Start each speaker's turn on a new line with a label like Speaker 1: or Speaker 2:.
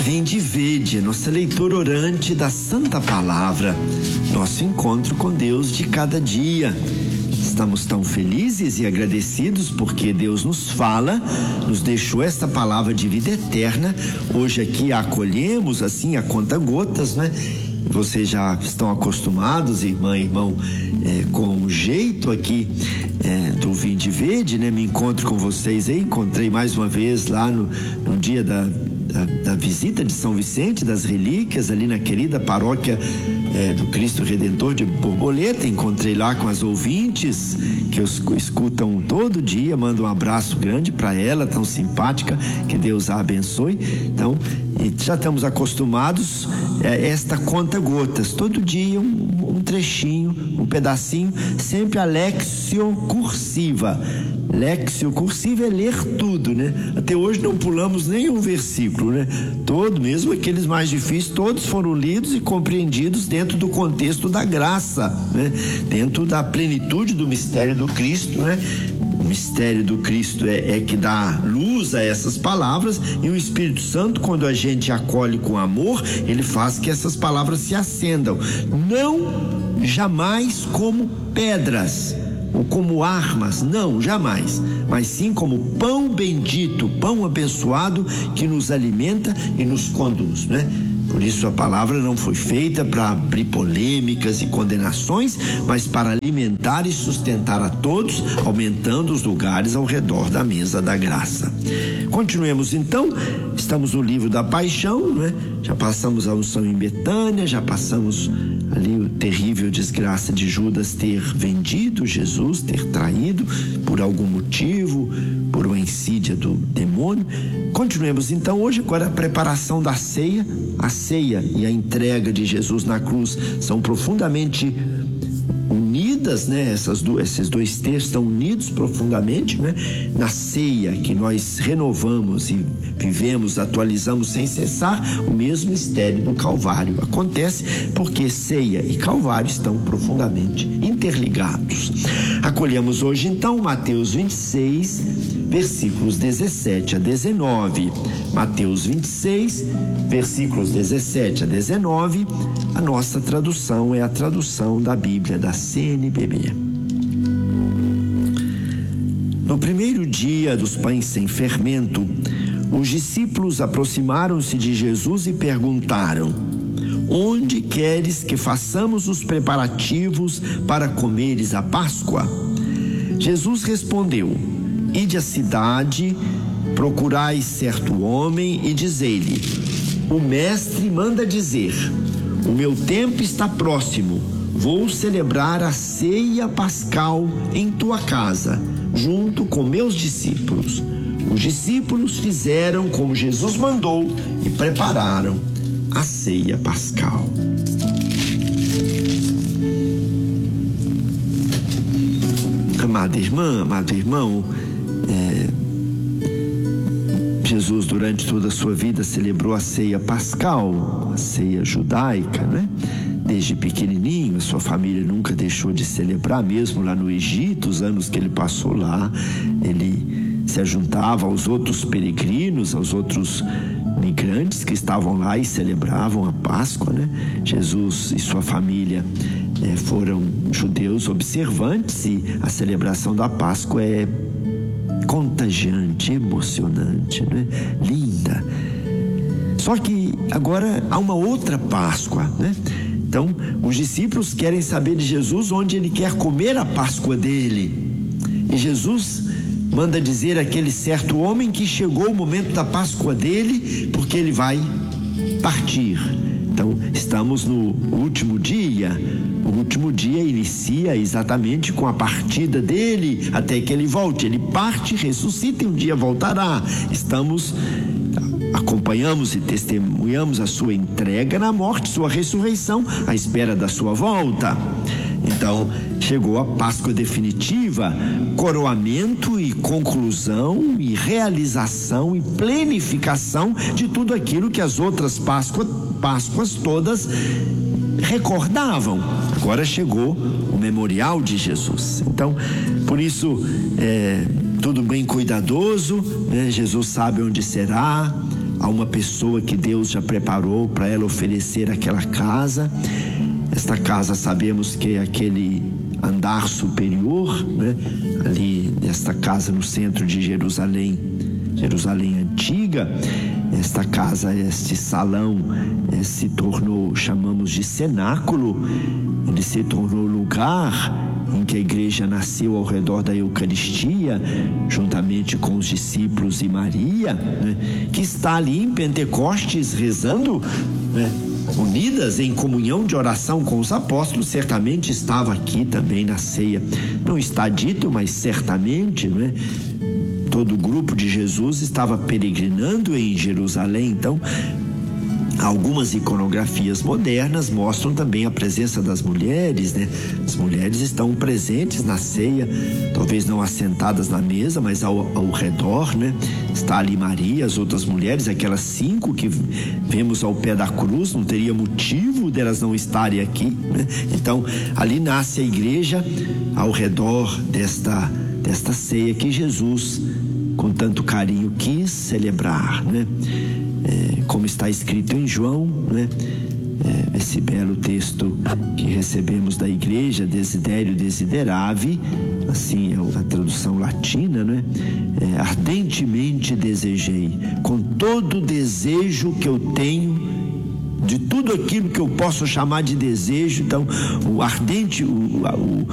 Speaker 1: Vinde e vede, nossa leitura orante da Santa Palavra, nosso encontro com Deus de cada dia. Estamos tão felizes e agradecidos porque Deus nos fala, nos deixou esta palavra de vida eterna. Hoje aqui a acolhemos assim a conta-gotas, né? Vocês já estão acostumados, irmã e irmão, com o jeito aqui do Vinde e Vede, né? Me encontro com vocês aí, encontrei mais uma vez lá no dia da visita de São Vicente das Relíquias, ali na querida paróquia do Cristo Redentor de Borboleta. Encontrei lá com as ouvintes que os escutam todo dia. Mando um abraço grande para ela, tão simpática, que Deus a abençoe. Então, já estamos acostumados a esta conta-gotas, todo dia um trechinho, um pedacinho, sempre a Léxio cursiva. Léxio cursiva é ler tudo, né? Até hoje não pulamos nenhum versículo, né? Mesmo aqueles mais difíceis, todos foram lidos e compreendidos dentro do contexto da graça, né? Dentro da plenitude do mistério do Cristo, né? O mistério do Cristo é que dá luz a essas palavras, e o Espírito Santo, quando a gente acolhe com amor, ele faz que essas palavras se acendam, não jamais como pedras ou como armas, não, jamais, mas sim como pão bendito, pão abençoado que nos alimenta e nos conduz, né? Por isso a palavra não foi feita para abrir polêmicas e condenações, mas para alimentar e sustentar a todos, aumentando os lugares ao redor da mesa da graça. Continuemos então, estamos no livro da Paixão, né? Já passamos a unção em Betânia, já passamos ali o terrível desgraça de Judas ter vendido Jesus, ter traído por algum motivo, por uma insídia do demônio. Continuemos então hoje agora a preparação da ceia. A ceia e a entrega de Jesus na cruz são profundamente unidas, né? Esses dois textos estão unidos profundamente, né? Na ceia que nós renovamos e vivemos, atualizamos sem cessar o mesmo mistério do Calvário. Acontece porque ceia e Calvário estão profundamente interligados. Acolhemos hoje então Mateus 26, versículos 17 a 19. Mateus 26, versículos 17 a 19. A nossa tradução é a tradução da Bíblia da CNBB. No primeiro dia dos pães sem fermento, os discípulos aproximaram-se de Jesus e perguntaram: onde queres que façamos os preparativos para comeres a Páscoa? Jesus respondeu: ide à cidade, procurai certo homem e dizei-lhe: o mestre manda dizer, o meu tempo está próximo, vou celebrar a ceia pascal em tua casa, junto com meus discípulos. Os discípulos fizeram como Jesus mandou e prepararam a ceia pascal. Amada irmã, amado irmão, Jesus durante toda a sua vida celebrou a ceia pascal, a ceia judaica, né? Desde pequenininho, a sua família nunca deixou de celebrar, mesmo lá no Egito, os anos que ele passou lá, ele se juntava aos outros peregrinos, aos outros migrantes que estavam lá e celebravam a Páscoa, né? Jesus e sua família foram judeus observantes, e a celebração da Páscoa é contagiante, emocionante, né? Linda. Só que agora há uma outra Páscoa, né? Então, os discípulos querem saber de Jesus onde ele quer comer a Páscoa dele. E Jesus manda dizer àquele certo homem que chegou o momento da Páscoa dele, porque ele vai partir. Então, estamos no último dia. O último dia inicia exatamente com a partida dele, até que ele volte. Ele parte, ressuscita e um dia voltará. Acompanhamos e testemunhamos a sua entrega na morte, sua ressurreição, à espera da sua volta. Então, chegou a Páscoa definitiva, coroamento e conclusão e realização e plenificação de tudo aquilo que as outras Páscoas todas recordavam. Agora chegou o memorial de Jesus. Então, por isso, tudo bem cuidadoso, né? Jesus sabe onde será, a uma pessoa que Deus já preparou para ela oferecer aquela casa. Esta casa sabemos que é aquele andar superior, né? Ali nesta casa no centro de Jerusalém, Jerusalém antiga. Esta casa, este salão se tornou, chamamos de cenáculo. Ele se tornou lugar em que a igreja nasceu ao redor da Eucaristia, juntamente com os discípulos e Maria, né? Que está ali em Pentecostes rezando, né? Unidas em comunhão de oração com os apóstolos. Certamente estava aqui também na ceia, não está dito, mas certamente, né? Todo o grupo de Jesus estava peregrinando em Jerusalém. Então, algumas iconografias modernas mostram também a presença das mulheres, né? As mulheres estão presentes na ceia, talvez não assentadas na mesa, mas ao redor, né? Está ali Maria, as outras mulheres, aquelas 5 que vemos ao pé da cruz, não teria motivo delas não estarem aqui, né? Então, ali nasce a igreja ao redor desta ceia que Jesus, com tanto carinho, quis celebrar, né? Como está escrito em João, né? Esse belo texto que recebemos da igreja, Desiderio Desideravi, assim é a tradução latina, né? Ardentemente desejei, com todo o desejo que eu tenho, de tudo aquilo que eu posso chamar de desejo. Então, o ardente, o